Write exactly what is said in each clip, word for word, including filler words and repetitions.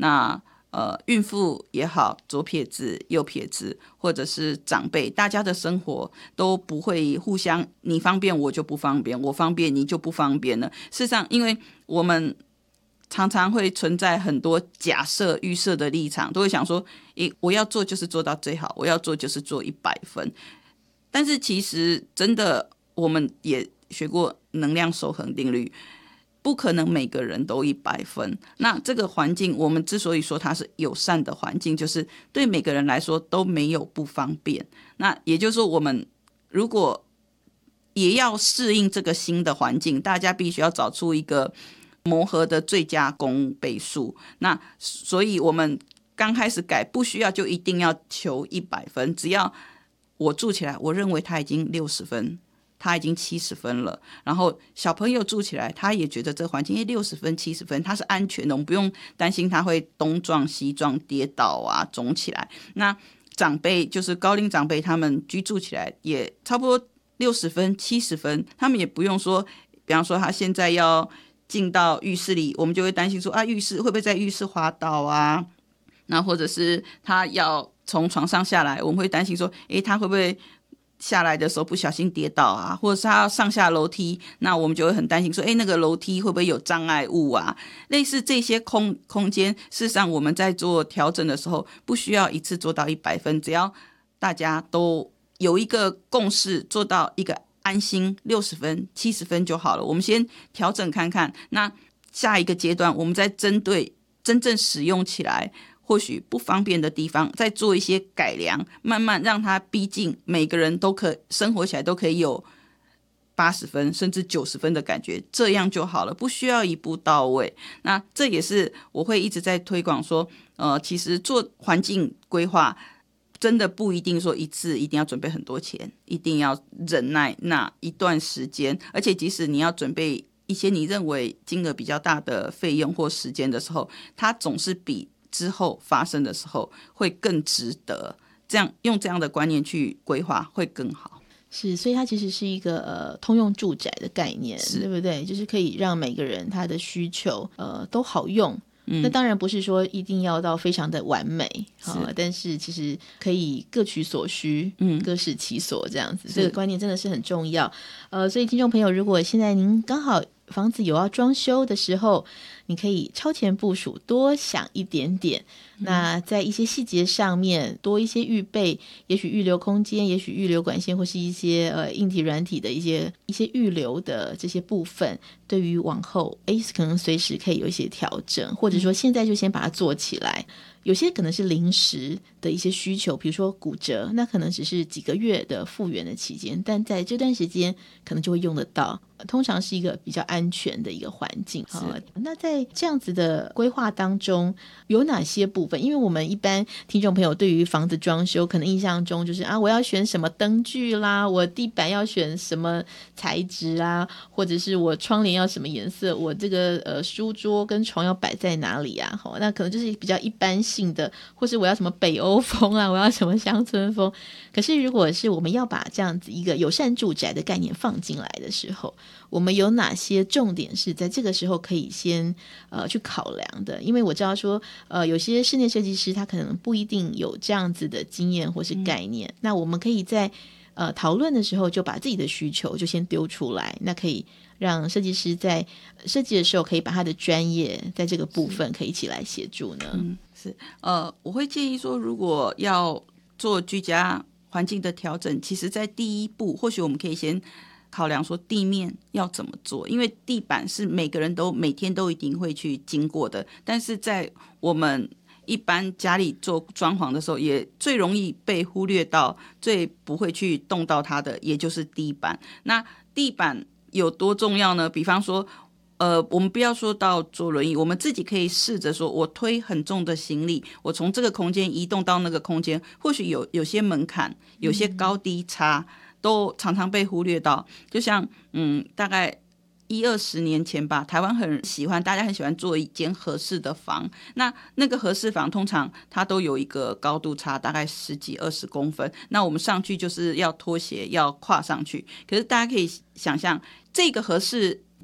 那呃，孕妇也好，左撇子、右撇子，或者是长辈，大家的生活都不会互相，你方便我就不方便，我方便你就不方便了。事实上，因为我们常常会存在很多假设、预设的立场，都会想说，诶，我要做就是做到最好，我要做就是做一百分。但是其实真的，我们也学过能量守恒定律。不可能每个人都一百分。那这个环境，我们之所以说它是友善的环境，就是对每个人来说都没有不方便。那也就是说，我们如果也要适应这个新的环境，大家必须要找出一个磨合的最佳公倍数。那所以我们刚开始改，不需要就一定要求一百分，只要我住起来，我认为他已经六十分。他已经七十分了，然后小朋友住起来，他也觉得这环境六十分、七十分，他是安全的，我们不用担心他会东撞西撞、跌倒啊、肿起来。那长辈就是高龄长辈，他们居住起来也差不多六十分、七十分，他们也不用说，比方说他现在要进到浴室里，我们就会担心说啊，浴室会不会在浴室滑倒啊？那或者是他要从床上下来，我们会担心说，诶，他会不会下来的时候不小心跌倒啊，或者是他要上下楼梯，那我们就会很担心说，哎，那个楼梯会不会有障碍物啊？类似这些空空间，事实上我们在做调整的时候，不需要一次做到一百分，只要大家都有一个共识，做到一个安心六十分、七十分就好了。我们先调整看看，那下一个阶段，我们再针对真正使用起来或许不方便的地方，再做一些改良，慢慢让它逼近每个人都可生活起来都可以有八十分甚至九十分的感觉，这样就好了，不需要一步到位。那这也是我会一直在推广说，呃，其实做环境规划真的不一定说一次一定要准备很多钱，一定要忍耐那一段时间，而且即使你要准备一些你认为金额比较大的费用或时间的时候，它总是比之后发生的时候会更值得，这样用这样的观念去规划会更好。 是，所以它其实是一个呃通用住宅的概念，对不对？就是可以让每个人他的需求呃都好用。嗯、那当然不是说一定要到非常的完美，呃、但是其实可以各取所需，嗯，各使其所这样子，这个观念真的是很重要。呃，所以听众朋友，如果现在您刚好房子有要装修的时候，你可以超前部署，多想一点点，那在一些细节上面多一些预备，也许预留空间，也许预留管线，或是一些呃硬体软体的一些一些预留的这些部分，对于往后诶可能随时可以有一些调整，或者说现在就先把它做起来。有些可能是临时的一些需求，比如说骨折，那可能只是几个月的复原的期间，但在这段时间可能就会用得到，通常是一个比较安全的一个环境。呃、那在这样子的规划当中有哪些部分？因为我们一般听众朋友对于房子装修可能印象中就是啊，我要选什么灯具啦，我地板要选什么材质啊，或者是我窗帘要什么颜色，我这个呃书桌跟床要摆在哪里啊，那可能就是比较一般性的，或是我要什么北欧风啊，我要什么乡村风。可是如果是我们要把这样子一个友善住宅的概念放进来的时候，我们有哪些重点是在这个时候可以先呃去考量的？因为我知道说呃有些室内设计师他可能不一定有这样子的经验或是概念，嗯、那我们可以在呃讨论的时候就把自己的需求就先丢出来，那可以让设计师在设计的时候可以把他的专业在这个部分可以一起来协助呢。 嗯，是呃，我会建议说，如果要做居家环境的调整，其实在第一步或许我们可以先考量说地面要怎么做，因为地板是每个人都每天都一定会去经过的，但是在我们一般家里做装潢的时候，也最容易被忽略到，最不会去动到它的也就是地板。那地板有多重要呢？比方说呃，我们不要说到坐轮椅，我们自己可以试着说，我推很重的行李，我从这个空间移动到那个空间，或许有有些门槛，有些高低差，都常常被忽略到。就像嗯，大概一二十年前吧，台湾很喜欢，大家很喜欢做一间合适的房。那那个合适房通常它都有一个高度差，大概十几二十公分。那我们上去就是要脱鞋，要跨上去。可是大家可以想象，这个合适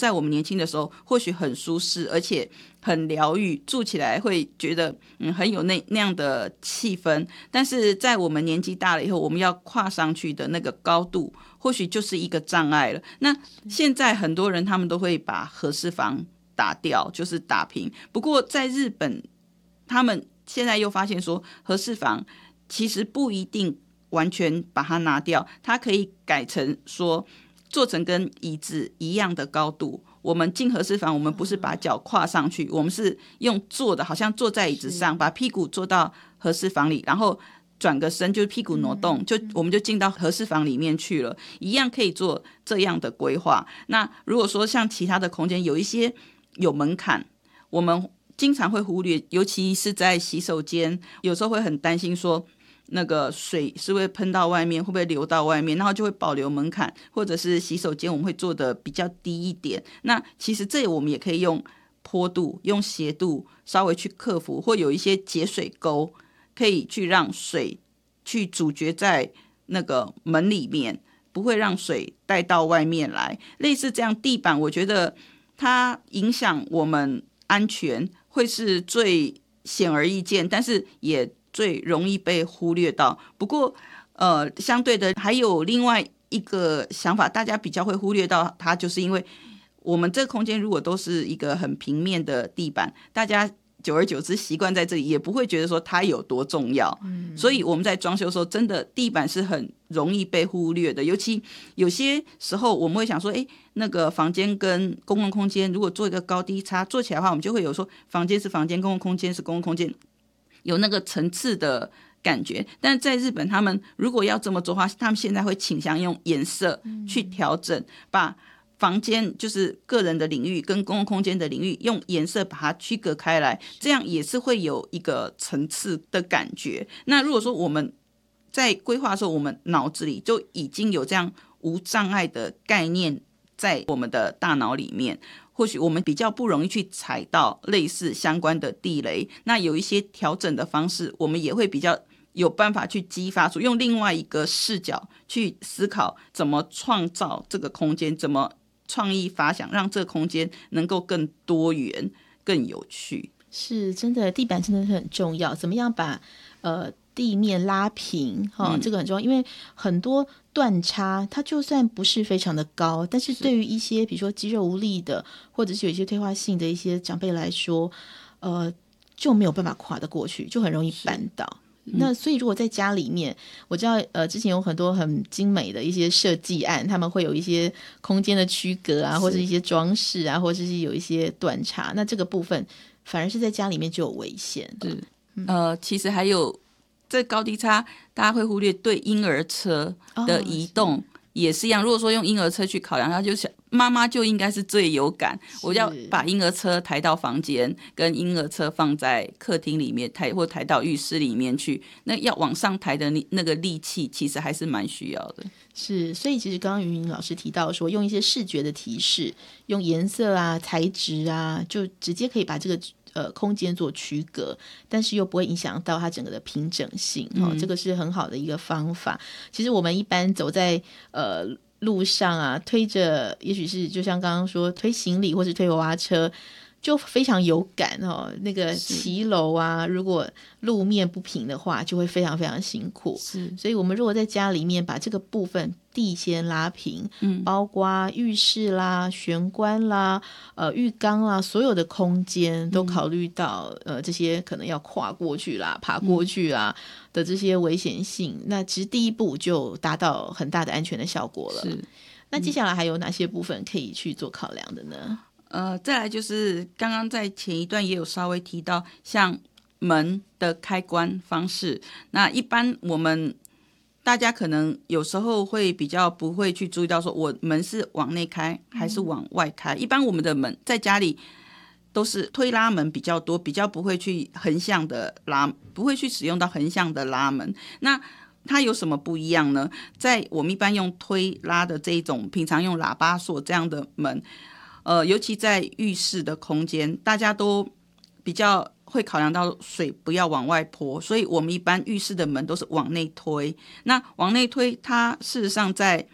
在我们年轻的时候或许很舒适，而且很疗愈，住起来会觉得嗯很有那那样的气氛。但是在我们年纪大了以后，我们要跨上去的那个高度，或许就是一个障碍了。那现在很多人他们都会把和适房打掉，就是打平。不过在日本，他们现在又发现说，和适房其实不一定完全把它拿掉，它可以改成说做成跟椅子一样的高度。我们进和适房，我们不是把脚跨上去，我们是用坐的，好像坐在椅子上，把屁股坐到和适房里，然后转个身，就是屁股挪动，就我们就进到和适房里面去了，一样可以做这样的规划。那如果说像其他的空间有一些有门槛，我们经常会忽略，尤其是在洗手间，有时候会很担心说那个水是会喷到外面，会不会流到外面，然后就会保留门槛，或者是洗手间我们会做的比较低一点。那其实这我们也可以用坡度、用斜度稍微去克服，或有一些节水沟，可以去让水去阻绝在那个门里面，不会让水带到外面来。类似这样地板，我觉得它影响我们安全会是最显而易见，但是也最容易被忽略到。不过呃，相对的还有另外一个想法，大家比较会忽略到它，就是因为我们这个空间如果都是一个很平面的地板，大家久而久之习惯在这里，也不会觉得说它有多重要、嗯、所以我们在装修的时候，真的地板是很容易被忽略的。尤其有些时候我们会想说，哎，那个房间跟公共空间如果做一个高低差，做起来的话，我们就会有说房间是房间，公共空间是公共空间，有那个层次的感觉。但在日本，他们如果要这么做的话，他们现在会倾向用颜色去调整，把房间就是个人的领域跟公共空间的领域用颜色把它区隔开来，这样也是会有一个层次的感觉。那如果说我们在规划的时候，我们脑子里就已经有这样无障碍的概念在我们的大脑里面，或许我们比较不容易去踩到类似相关的地雷。那有一些调整的方式，我们也会比较有办法去激发出用另外一个视角去思考怎么创造这个空间，怎么创意发想让这个空间能够更多元更有趣。 是真的，地板真的是很重要，怎么样把呃地面拉平、哦嗯、这个很重要。因为很多断差它就算不是非常的高，但是对于一些比如说肌肉无力的或者是有一些退化性的一些长辈来说，呃就没有办法跨得过去，就很容易绊倒。那所以如果在家里面，我知道呃之前有很多很精美的一些设计案，他们会有一些空间的区隔啊，或是一些装饰啊，或者是有一些断差，那这个部分反而是在家里面就有危险。 是呃，其实还有这高低差大家会忽略，对婴儿车的移动、哦、也是一样。如果说用婴儿车去考量，他就想妈妈就应该是最有感，我要把婴儿车抬到房间，跟婴儿车放在客厅里面抬，或抬到浴室里面去，那要往上抬的那个力气其实还是蛮需要的。 是，所以其实刚刚云云老师提到说，用一些视觉的提示，用颜色啊、材质啊，就直接可以把这个呃空间做区隔，但是又不会影响到它整个的平整性、哦嗯、这个是很好的一个方法。其实我们一般走在呃路上啊，推着也许是就像刚刚说推行李或是推娃娃车，就非常有感哦。那个骑楼啊，如果路面不平的话，就会非常非常辛苦。是，所以我们如果在家里面把这个部分地先拉平，嗯，包括浴室啦、玄关啦、呃浴缸啦，所有的空间都考虑到、嗯、呃这些可能要跨过去啦、爬过去啦的这些危险性，嗯、那其实第一步就达到很大的安全的效果了。是，那接下来还有哪些部分可以去做考量的呢？ 呃，再来就是刚刚在前一段也有稍微提到，像门的开关方式。那一般我们大家可能有时候会比较不会去注意到，说我门是往内开还是往外开。嗯、一般我们的门在家里都是推拉门比较多，比较不会去横向的拉，不会去使用到横向的拉门。那它有什么不一样呢？在我们一般用推拉的这一种，平常用喇叭锁这样的门。呃，尤其在浴室的空间，大家都比较会考量到水不要往外泼，所以我们一般浴室的门都是往内推。那往内推，它事实上在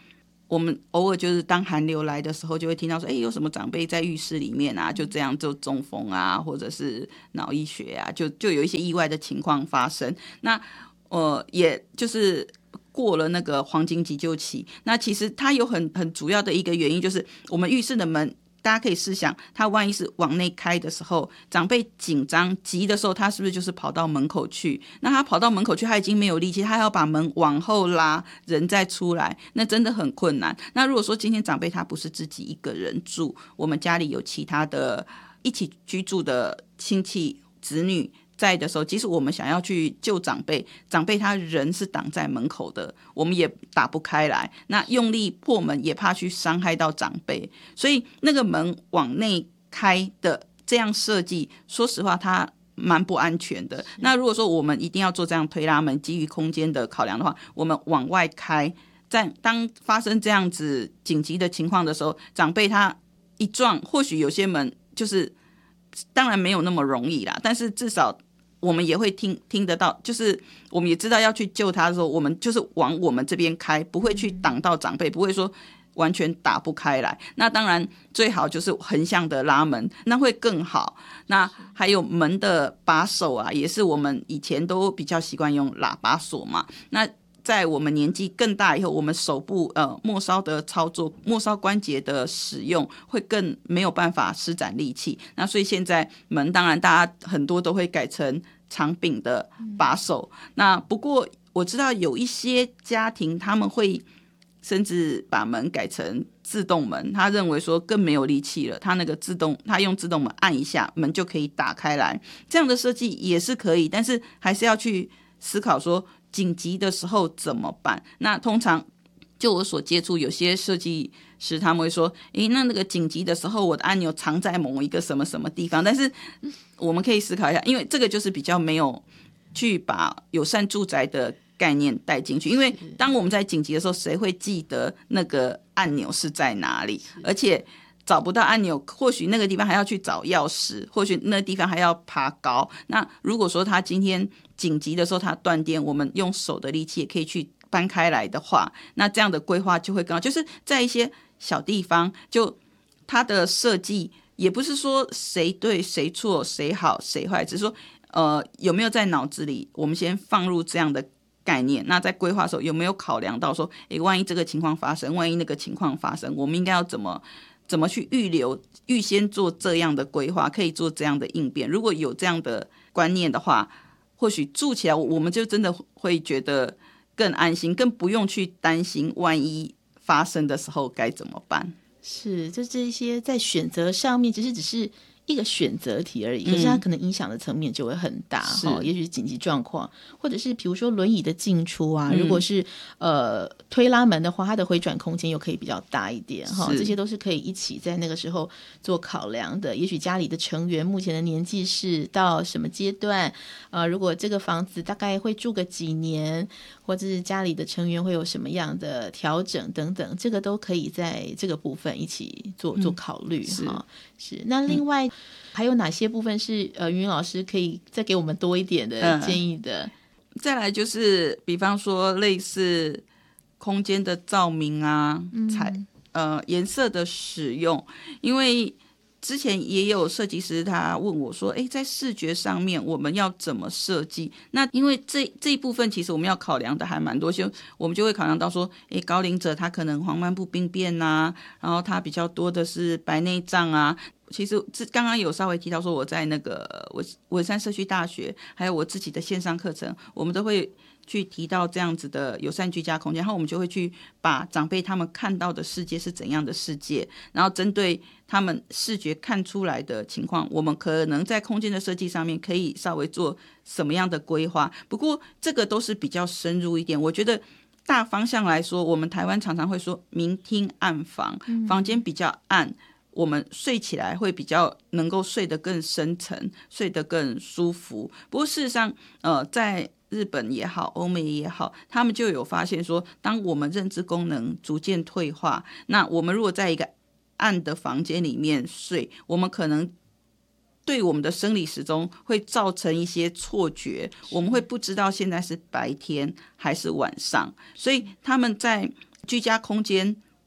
我们偶尔就是当寒流来的时候，就会听到说，哎，有什么长辈在浴室里面啊，就这样就中风啊，或者是脑溢血啊，就就有一些意外的情况发生。那呃，也就是过了那个黄金急救期，那其实它有很很主要的一个原因，就是我们浴室的门。大家可以试想，他万一是往内开的时候，长辈紧张急的时候，他是不是就是跑到门口去？那他跑到门口去，他已经没有力气，他要把门往后拉，人再出来，那真的很困难。那如果说今天长辈他不是自己一个人住，我们家里有其他的一起居住的亲戚子女在的时候，即使我们想要去救长辈，长辈他人是挡在门口的，我们也打不开来，那用力破门也怕去伤害到长辈，所以那个门往内开的这样设计，说实话它蛮不安全的。那如果说我们一定要做这样推拉门，基于空间的考量的话，我们往外开，在当发生这样子紧急的情况的时候，长辈他一撞，或许有些门就是当然没有那么容易啦，但是至少我们也会听听得到，就是我们也知道要去救他的时候，我们就是往我们这边开，不会去挡到长辈，不会说完全打不开来。那当然最好就是横向的拉门，那会更好。那还有门的把手啊，也是我们以前都比较习惯用喇叭锁嘛。那在我们年纪更大以后，我们手部呃末梢的操作、末梢关节的使用会更没有办法施展力气。那所以现在门当然大家很多都会改成长柄的把手。嗯、那不过我知道有一些家庭他们会甚至把门改成自动门，他认为说更没有力气了，他那个自动他用自动门按一下门就可以打开来，这样的设计也是可以，但是还是要去思考说紧急的时候怎么办？那通常就我所接触，有些设计师他们会说，诶，那那个紧急的时候，我的按钮藏在某一个什么什么地方。但是我们可以思考一下，因为这个就是比较没有去把友善住宅的概念带进去。因为当我们在紧急的时候，谁会记得那个按钮是在哪里？而且找不到按钮，或许那个地方还要去找钥匙，或许那个地方还要爬高。那如果说他今天紧急的时候他断电，我们用手的力气也可以去搬开来的话，那这样的规划就会更好。就是在一些小地方，就它的设计也不是说谁对谁错谁好谁坏，只是说呃有没有在脑子里我们先放入这样的概念，那在规划的时候有没有考量到说，诶，万一这个情况发生，万一那个情况发生，我们应该要怎么怎么去预留，预先做这样的规划，可以做这样的应变。如果有这样的观念的话，或许住起来我们就真的会觉得更安心，更不用去担心万一发生的时候该怎么办。 是，就这些在选择上面其实只是一个选择题而已，可是它可能影响的层面就会很大、嗯哦、也许是紧急状况，或者是比如说轮椅的进出啊、嗯、如果是呃推拉门的话，它的回转空间又可以比较大一点、哦、这些都是可以一起在那个时候做考量的。也许家里的成员目前的年纪是到什么阶段、呃、如果这个房子大概会住个几年，或者是家里的成员会有什么样的调整等等，这个都可以在这个部分一起做做考虑、嗯、是, 哦、是那另外、嗯还有哪些部分是呃云老师可以再给我们多一点的建议的、嗯、 再来就是比方说类似空间的照明啊、嗯、彩呃颜色的使用，因为之前也有设计师他问我说，诶，在视觉上面我们要怎么设计？那因为这这一部分其实我们要考量的还蛮多，就我们就会考量到说，诶，高龄者他可能黄斑部病变啊，然后他比较多的是白内障啊。其实刚刚有稍微提到说，我在那个文山社区大学还有我自己的线上课程，我们都会去提到这样子的友善居家空间，然后我们就会去把长辈他们看到的世界是怎样的世界，然后针对他们视觉看出来的情况，我们可能在空间的设计上面可以稍微做什么样的规划。不过这个都是比较深入一点，我觉得大方向来说，我们台湾常常会说明厅暗房，房间比较暗，我们睡起来会比较能够睡得更深沉，睡得更舒服。不过事实上呃，在日本也好，欧美也好，他们就有发现说，当我们认知功能逐渐退化，那我们如果在一个暗的房间里面睡，我们可能对我们的生理时钟会造成一些错觉，我们会不知道现在是白天还是晚上。所以他们在居家空间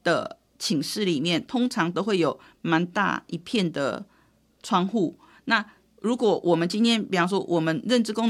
的寝室里面通常都会有蛮大一片的窗户，那如果我们今天比方说我们认知功能